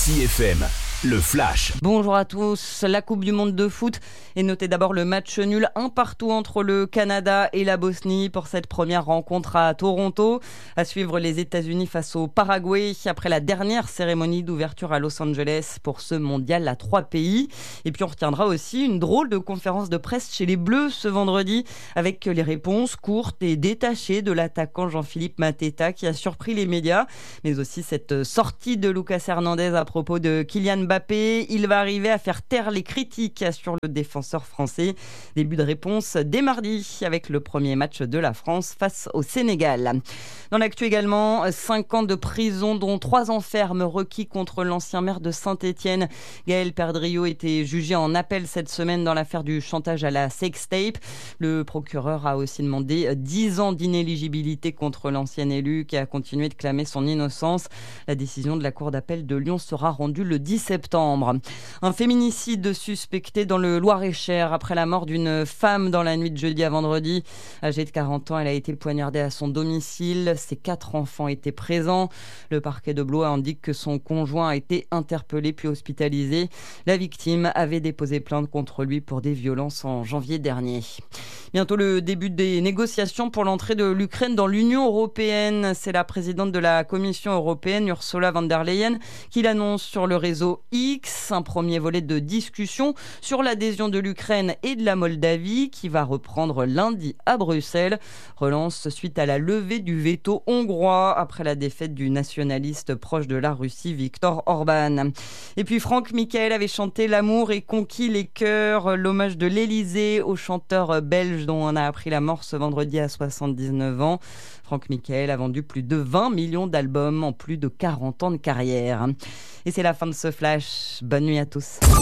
CFM, le Flash. Bonjour à tous. La Coupe du Monde de foot et notez d'abord le match nul 1-1 entre le Canada et la Bosnie pour cette première rencontre à Toronto. À suivre les États-Unis face au Paraguay après la dernière cérémonie d'ouverture à Los Angeles pour ce mondial à 3 pays. Et puis on retiendra aussi une drôle de conférence de presse chez les Bleus ce vendredi avec les réponses courtes et détachées de l'attaquant Jean-Philippe Mateta qui a surpris les médias, mais aussi cette sortie de Lucas Hernandez à propos de Kylian Mbappé. Il va arriver à faire taire les critiques, assure le défenseur français. Début de réponse dès mardi avec le premier match de la France face au Sénégal. Dans l'actu également, 5 ans de prison dont 3 ans ferme requis contre l'ancien maire de Saint-Étienne. Gaël Perdriau était jugé en appel cette semaine dans l'affaire du chantage à la sextape. Le procureur a aussi demandé 10 ans d'inéligibilité contre l'ancien élu qui a continué de clamer son innocence. La décision de la Cour d'appel de Lyon sera rendue le 10 septembre. Un féminicide suspecté dans le Loir-et-Cher après la mort d'une femme dans la nuit de jeudi à vendredi. Âgée de 40 ans, elle a été poignardée à son domicile. Ses 4 enfants étaient présents. Le parquet de Blois indique que son conjoint a été interpellé puis hospitalisé. La victime avait déposé plainte contre lui pour des violences en janvier dernier. Bientôt le début des négociations pour l'entrée de l'Ukraine dans l'Union européenne. C'est la présidente de la Commission européenne, Ursula von der Leyen, qui l'annonce sur le réseau X. Un premier volet de discussion sur l'adhésion de l'Ukraine et de la Moldavie qui va reprendre lundi à Bruxelles. Relance suite à la levée du veto hongrois après la défaite du nationaliste proche de la Russie, Viktor Orban. Et puis Franck Michael avait chanté L'amour et conquis les cœurs, l'hommage de l'Élysée au chanteur belge dont on a appris la mort ce vendredi à 79 ans. Franck Michael a vendu plus de 20 millions d'albums en plus de 40 ans de carrière. Et c'est la fin de ce flash. Bonne nuit à tous.